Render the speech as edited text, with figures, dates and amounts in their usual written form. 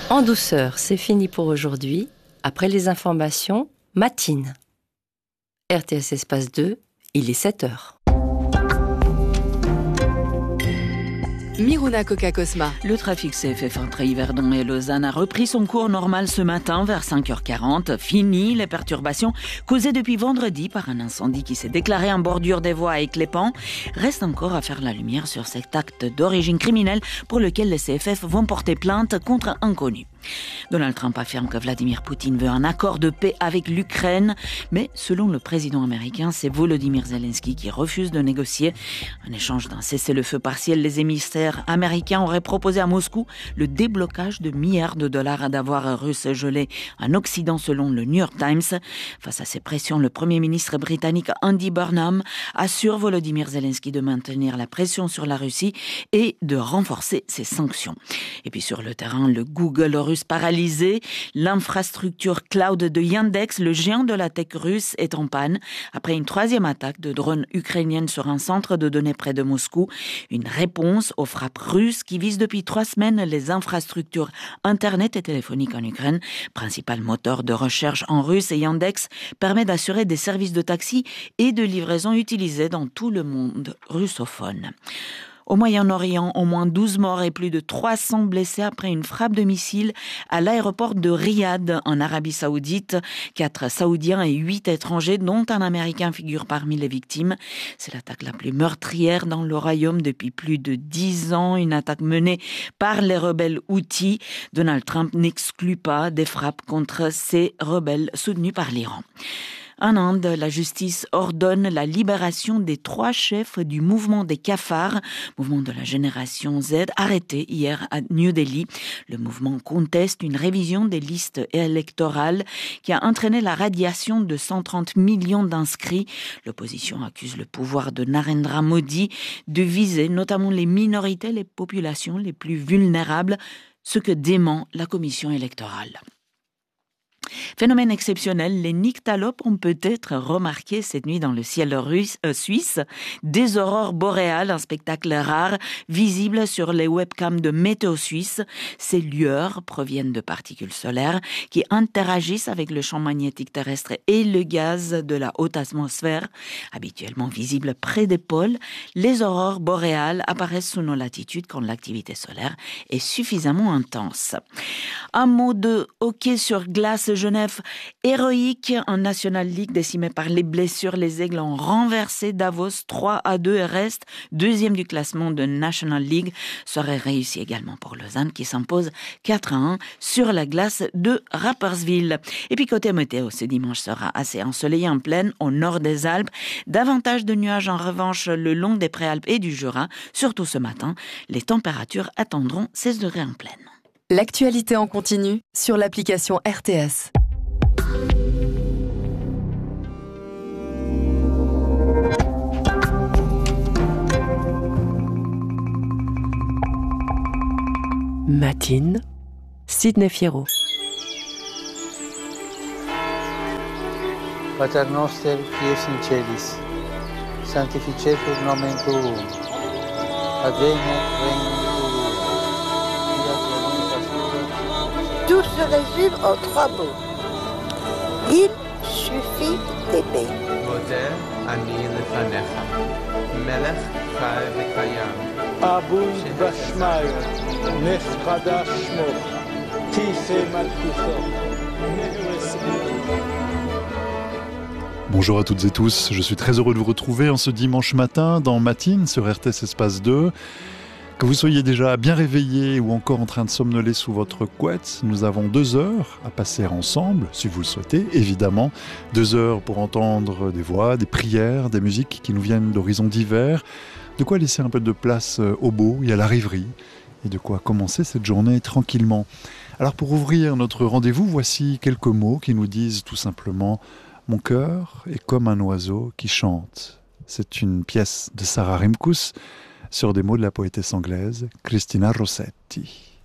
En douceur, c'est fini pour aujourd'hui. Après les informations, matine. RTS Espace 2, il est 7h. Miruna Coca-Cosma. Le trafic CFF entre Yverdon et Lausanne a repris son cours normal ce matin vers 5h40. Fini les perturbations causées depuis vendredi par un incendie qui s'est déclaré en bordure des voies à Éclépant. Reste encore à faire la lumière sur cet acte d'origine criminelle pour lequel les CFF vont porter plainte contre un inconnu. Donald Trump affirme que Vladimir Poutine veut un accord de paix avec l'Ukraine, mais selon le président américain, c'est Volodymyr Zelensky qui refuse de négocier. En échange d'un cessez-le-feu partiel, les émissaires américains auraient proposé à Moscou le déblocage de milliards de dollars d'avoirs russes gelés en Occident selon le New York Times. Face à ces pressions, le premier ministre britannique Andy Burnham assure Volodymyr Zelensky de maintenir la pression sur la Russie et de renforcer ses sanctions. Et puis sur le terrain, le Google russe paralysé, l'infrastructure cloud de Yandex, le géant de la tech russe, est en panne après une troisième attaque de drones ukrainiennes sur un centre de données près de Moscou. Une réponse aux frappes russes qui visent depuis 3 semaines les infrastructures internet et téléphoniques en Ukraine. Principal moteur de recherche en russe, et Yandex permet d'assurer des services de taxi et de livraison utilisés dans tout le monde russophone. Au Moyen-Orient, au moins 12 morts et plus de 300 blessés après une frappe de missile à l'aéroport de Riyad, en Arabie Saoudite. 4 Saoudiens et 8 étrangers, dont un Américain, figurent parmi les victimes. C'est l'attaque la plus meurtrière dans le royaume depuis plus de 10 ans. Une attaque menée par les rebelles Houthis. Donald Trump n'exclut pas des frappes contre ces rebelles soutenus par l'Iran. En Inde, la justice ordonne la libération des 3 chefs du mouvement des cafards, mouvement de la génération Z, arrêtés hier à New Delhi. Le mouvement conteste une révision des listes électorales qui a entraîné la radiation de 130 millions d'inscrits. L'opposition accuse le pouvoir de Narendra Modi de viser notamment les minorités, les populations les plus vulnérables, ce que dément la commission électorale. Phénomène exceptionnel, les nyctalopes ont peut-être remarqué cette nuit dans le ciel suisse des aurores boréales, un spectacle rare visible sur les webcams de Météo Suisse. Ces lueurs proviennent de particules solaires qui interagissent avec le champ magnétique terrestre et le gaz de la haute atmosphère. Habituellement visibles près des pôles, les aurores boréales apparaissent sous nos latitudes quand l'activité solaire est suffisamment intense. Un mot de hockey sur glace. Genève héroïque en National League, décimée par les blessures. Les Aigles ont renversé Davos 3-2 et restent 2e du classement de National League. Soirée réussie également pour Lausanne qui s'impose 4-1 sur la glace de Rapperswil. Et puis côté météo, ce dimanche sera assez ensoleillé en plaine au nord des Alpes. Davantage de nuages en revanche le long des Préalpes et du Jura. Surtout ce matin, les températures atteindront 16 degrés en plaine. L'actualité en continu sur l'application RTS. Matine, Sidney Fierro. Pater noster qui es in celis, sanctificetur nomen tuum, adveniat regnum tuum. Tout se résume en 3 mots. Il suffit d'aimer. Moder ani lefanecha, melech chai v'kayam. Abun b'shmayo, nef chadash shmo, tife malchuso. Bonjour à toutes et tous, je suis très heureux de vous retrouver en ce dimanche matin dans Matine sur RTS Espace 2. Que vous soyez déjà bien réveillé ou encore en train de somnoler sous votre couette, nous avons 2 heures à passer ensemble, si vous le souhaitez, évidemment. 2 heures pour entendre des voix, des prières, des musiques qui nous viennent d'horizons divers. De quoi laisser un peu de place au beau et à la rêverie. Et de quoi commencer cette journée tranquillement. Alors pour ouvrir notre rendez-vous, voici quelques mots qui nous disent tout simplement « Mon cœur est comme un oiseau qui chante ». C'est une pièce de Sarah Rimkus, sur des mots de la poétesse anglaise Christina Rossetti.